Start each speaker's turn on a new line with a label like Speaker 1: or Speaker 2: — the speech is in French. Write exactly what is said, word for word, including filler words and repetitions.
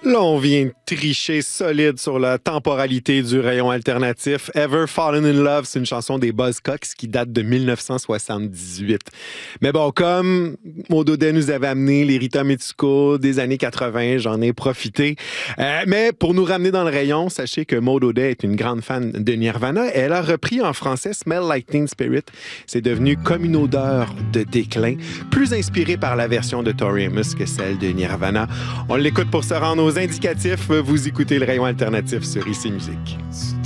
Speaker 1: Là, on vient de tricher solide sur la temporalité du rayon alternatif. Ever Fallen in Love, c'est une chanson des Buzzcocks qui date de dix-neuf cent soixante-dix-huit. Mais bon, comme Maud Audet nous avait amené les Rita Mitsuko des années quatre-vingts, j'en ai profité. Euh, mais pour nous ramener dans le rayon, sachez que Maud Audet est une grande fan de Nirvana. Elle a repris en français Smell Like Teen Spirit. C'est devenu comme une odeur de déclin, plus inspiré par la version de Tori Amos que celle de Nirvana. On l'écoute pour se rendre aux indicatifs. Vous écoutez le rayon alternatif sur Ici Musique.